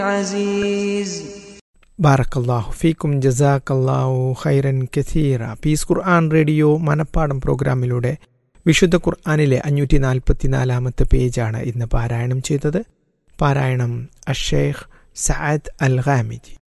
عزيز. ബാറക്കല്ലാഹു ഫീക്കും ജസാക്കല്ലാഹു ഖൈറൻ കസീറ. പീസ് ഖുർആൻ റേഡിയോ മനപ്പാടം പ്രോഗ്രാമിലൂടെ വിശുദ്ധ ഖുർആനിലെ 544-ാമത്തെ പേജാണ് ഇന്ന് പാരായണം ചെയ്തത്. പാരായണം അഷേഖ് സഅദ് അൽ ഗാമിദി.